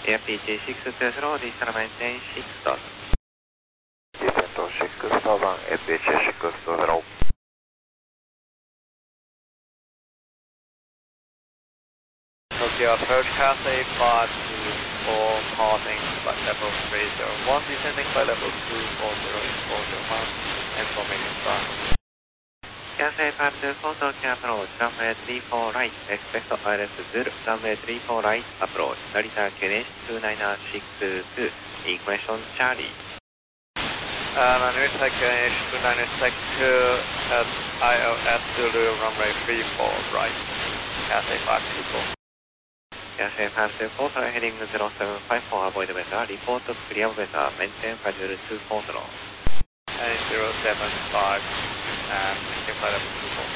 AFPG620, descend maintain 6000. Descend 6000, AFPG620. Tokyo approach Cathay 524, parting by level 301, descending by level 240, information start. Cathay 524, Tokyo approach, runway 34 right, expect ILS 0, runway 34 right, approach, Narita QNH 29662, equation Charlie. Narita QNH 29662 at ILS 0, runway 34 right, Cathay 524. Cathay 524, fly heading 0754, avoid weather, report clear weather, maintain schedule 24 slow. And 075, maintain by level 24.